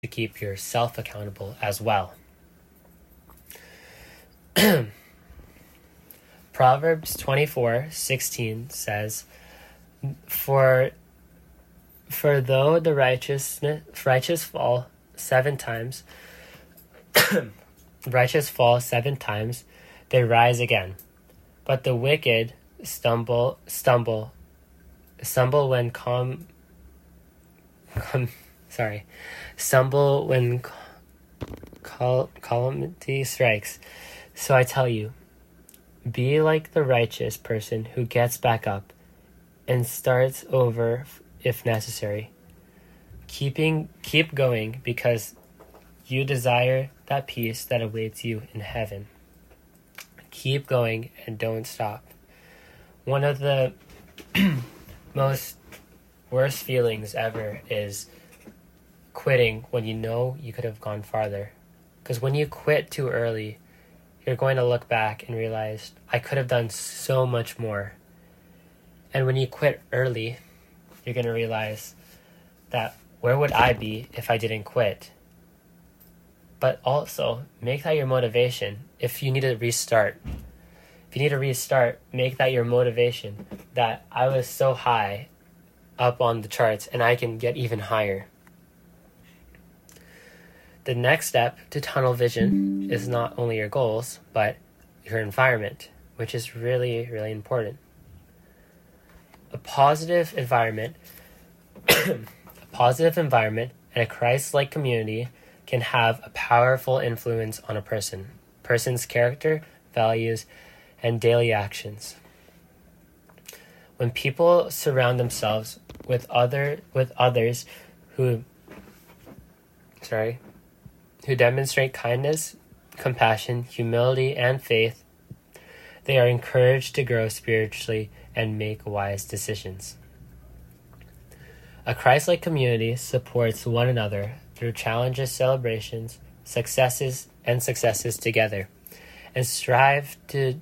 to keep yourself accountable as well. Proverbs 24:16 says, For though the righteous fall 7 times, they rise again. But the wicked stumble when calamity strikes. So I tell you, be like the righteous person who gets back up and starts over if necessary. Keep going because you desire that peace that awaits you in heaven. Keep going and don't stop. One of the most worst feelings ever is quitting when you know you could have gone farther. Because when you quit too early, you're going to look back and realize, I could have done so much more. And when you quit early, you're going to realize that where would I be if I didn't quit? But also, make that your motivation if you need to restart. If you need to restart, make that your motivation that I was so high up on the charts and I can get even higher. The next step to tunnel vision is not only your goals, but your environment, which is really, really important. A positive environment and a Christ-like community can have a powerful influence on a person's character, values, and daily actions. When people surround themselves with others who demonstrate kindness, compassion, humility, and faith, they are encouraged to grow spiritually and make wise decisions. A Christ-like community supports one another through challenges, celebrations, successes together, and strive to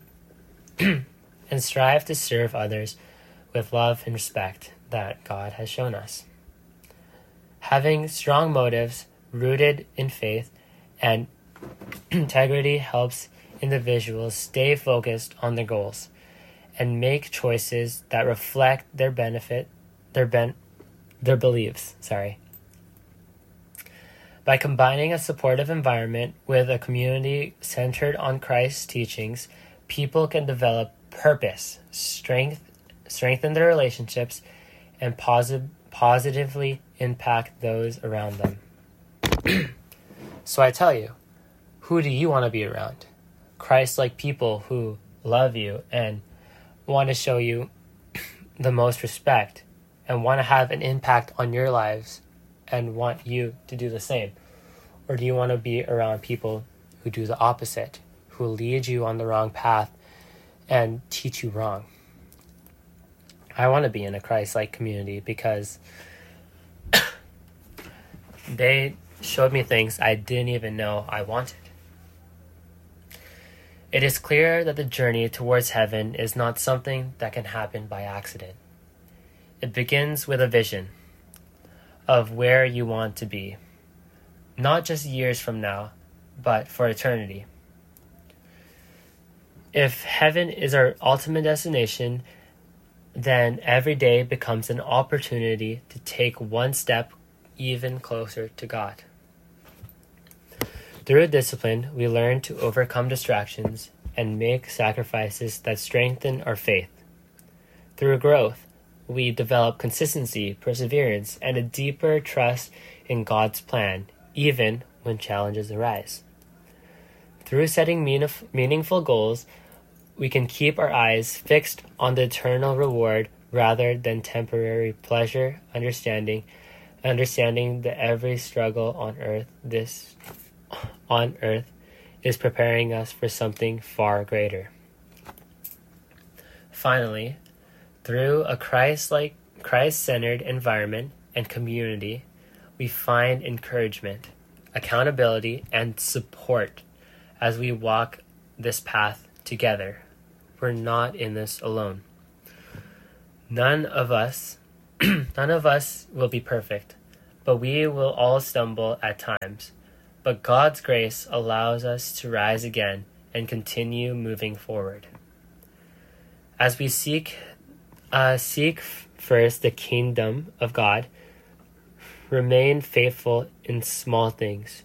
serve others with love and respect that God has shown us. Having strong motives rooted in faith and integrity helps individuals stay focused on their goals and make choices that reflect their beliefs. By combining a supportive environment with a community centered on Christ's teachings, people can develop purpose, strengthen their relationships, and positively impact those around them. So I tell you, who do you want to be around? Christ-like people who love you and want to show you the most respect and want to have an impact on your lives and want you to do the same? Or do you want to be around people who do the opposite, who lead you on the wrong path and teach you wrong? I want to be in a Christ-like community because they showed me things I didn't even know I wanted. It is clear that the journey towards heaven is not something that can happen by accident. It begins with a vision of where you want to be, not just years from now, but for eternity. If heaven is our ultimate destination, then every day becomes an opportunity to take one step even closer to God. Through discipline, we learn to overcome distractions and make sacrifices that strengthen our faith. Through growth, we develop consistency, perseverance, and a deeper trust in God's plan, even when challenges arise. Through setting meaningful goals, we can keep our eyes fixed on the eternal reward rather than temporary pleasure, understanding that every struggle on earth is preparing us for something far greater. Finally, through a Christ-centered environment and community, we find encouragement, accountability, and support as we walk this path together. We're not in this alone. None of us will be perfect, but we will all stumble at times. But God's grace allows us to rise again and continue moving forward. As we seek first the kingdom of God, remain faithful in small things.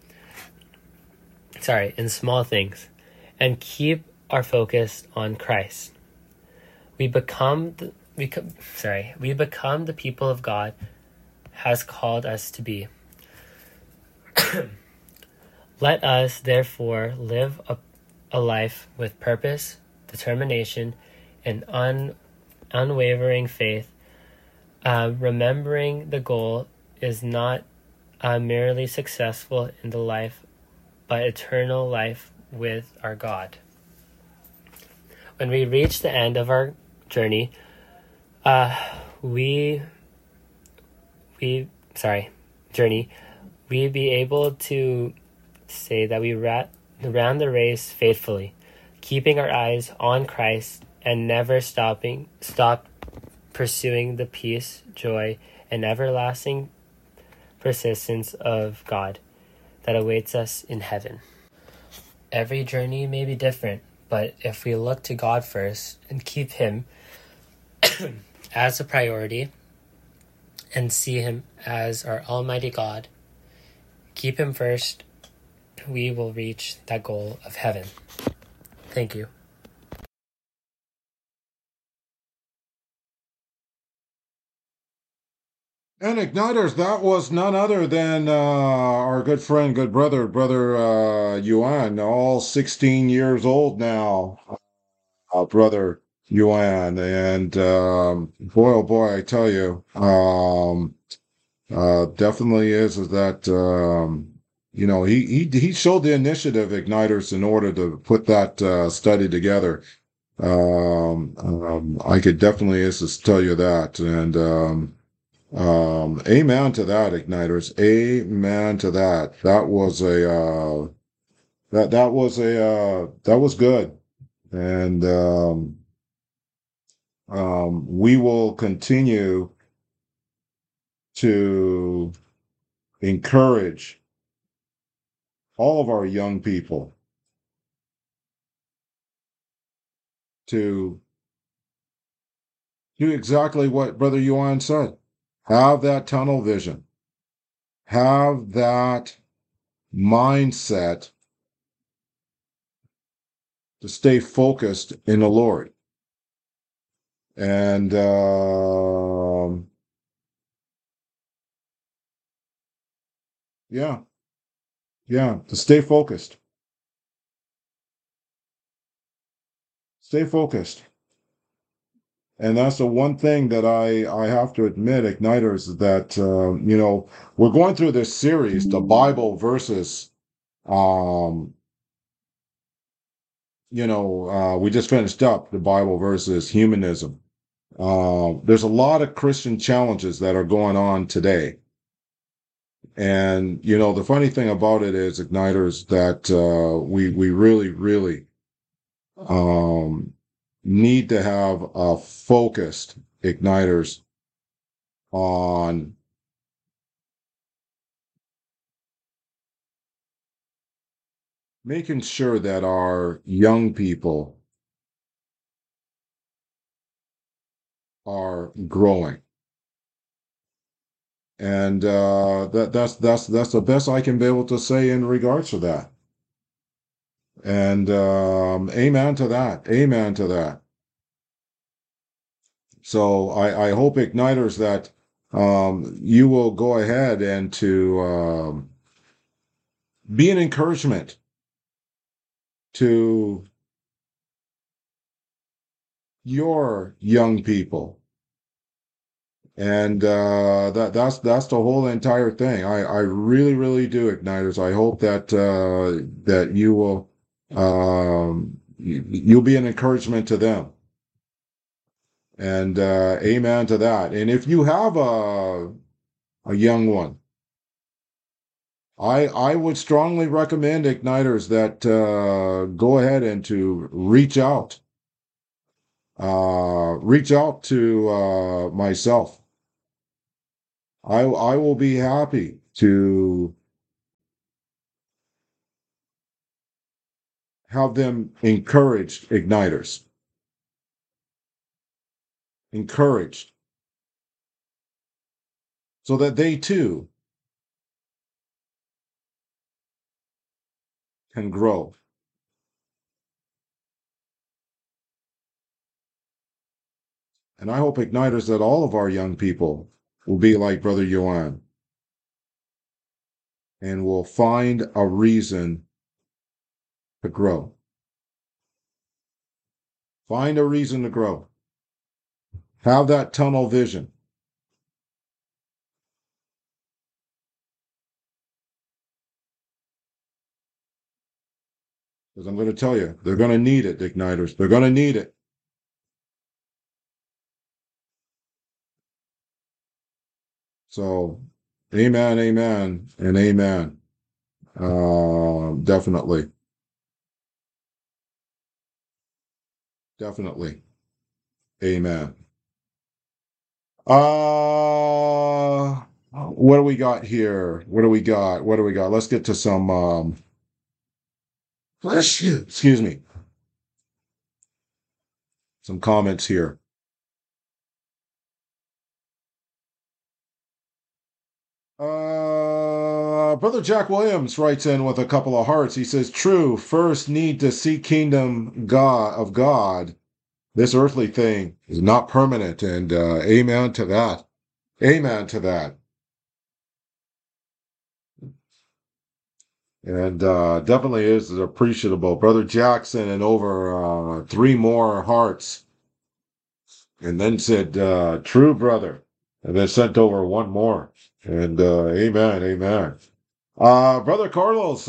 In small things, and keep our focus on Christ. We become the people of God has called us to be. Let us therefore live a life with purpose, determination, and unwavering faith, remembering the goal is not merely successful in the life, but eternal life with our God. When we reach the end of our journey, we be able to say that we ran the race faithfully, keeping our eyes on Christ and never stop pursuing the peace, joy, and everlasting persistence of God that awaits us in heaven. Every journey may be different, but if we look to God first and keep Him as a priority and see Him as our Almighty God, keep Him first, we will reach that goal of heaven. Thank you. And Igniters, that was none other than our good friend, good brother Yuan, all 16 years old now, brother Yuan. And boy, oh boy, I tell you, definitely is that, he showed the initiative, Igniters, in order to put that study together. I could definitely just tell you that. And amen to that, Igniters. Amen to that. That was that was good. And we will continue to encourage all of our young people to do exactly what Brother Yuan said. Have that tunnel vision. Have that mindset to stay focused in the Lord. And to stay focused. Stay focused. And that's the one thing that I have to admit, Igniters, is that, we're going through this series, the Bible versus, we just finished up the Bible versus humanism. There's a lot of Christian challenges that are going on today. And, the funny thing about it is, Igniters, that we really, really need to have a focused Igniters on making sure that our young people are growing. And that's the best I can be able to say in regards to that. And amen to that. Amen to that. So I hope, Igniters, that you will go ahead and to be an encouragement to your young people. And that's the whole entire thing. I really, really do, Igniters. I hope that that you will you'll be an encouragement to them. And amen to that. And if you have a young one, I would strongly recommend, Igniters, that go ahead and to reach out to myself. I will be happy to have them encouraged igniters, encouraged, so that they too can grow. And I hope igniters that all of our young people will be like Brother Yuan and will find a reason to grow. Find a reason to grow. Have that tunnel vision. Because I'm going to tell you, they're going to need it, igniters. They're going to need it. So, amen, amen, and amen. Definitely, definitely, amen. What do we got here? What do we got? What do we got? Let's get to some. Excuse me. Some comments here. Brother Jack Williams writes in with a couple of hearts. He says, "True. First, need to seek kingdom God of God. This earthly thing is not permanent." And amen to that. Amen to that. And definitely is appreciable. Brother Jackson and over three more hearts, and then said, "True, brother," and then sent over one more. And amen, amen. Brother Carlos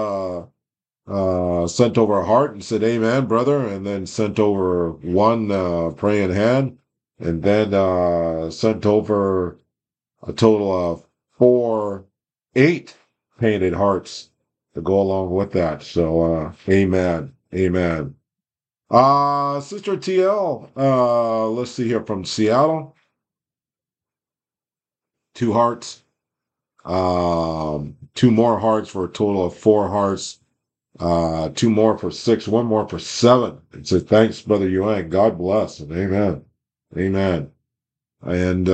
sent over a heart and said, "Amen, brother," and then sent over one praying hand, and then sent over a total of eight painted hearts to go along with that. So, amen, amen. Sister TL, let's see here from Seattle, two hearts, two more hearts for a total of four hearts. Two more for six, one more for seven. It says, "Thanks, Brother Yuan. God bless." And amen. Amen. And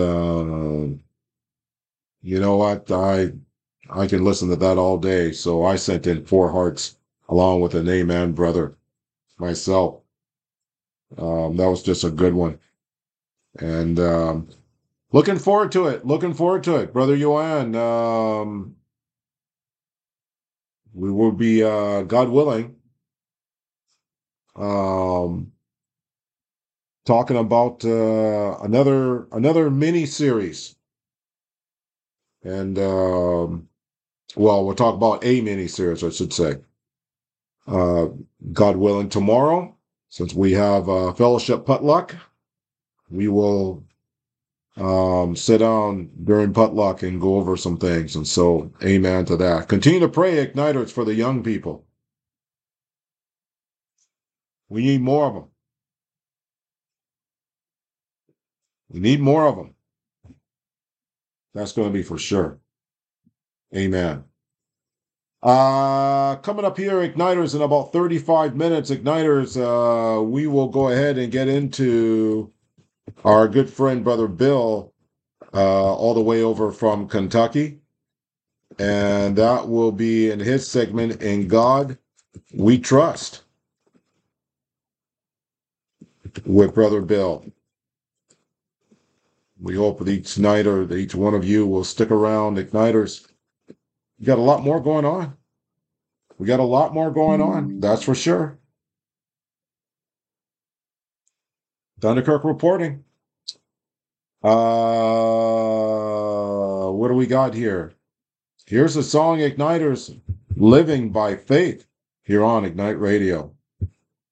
you know what? I can listen to that all day. So I sent in four hearts along with an amen, brother, myself. That was just a good one. And looking forward to it. Looking forward to it, Brother Yuan. We will be, God willing, um, talking about another mini series, and well, we'll talk about a mini series, I should say. Uh, God willing, tomorrow, since we have fellowship potluck, we will sit down during potluck and go over some things. And so, amen to that. Continue to pray, igniters, for the young people. We need more of them. We need more of them. That's going to be for sure. Amen. Coming up here, Igniters, in about 35 minutes, Igniters, we will go ahead and get into our good friend, Brother Bill, all the way over from Kentucky. And that will be in his segment, "In God We Trust," with Brother Bill. We hope that each night or that each one of you will stick around, Igniters. We got a lot more going on. We got a lot more going on, that's for sure. Thunderkirk reporting. What do we got here? Here's the song, Igniters, "Living by Faith," here on Ignite Radio.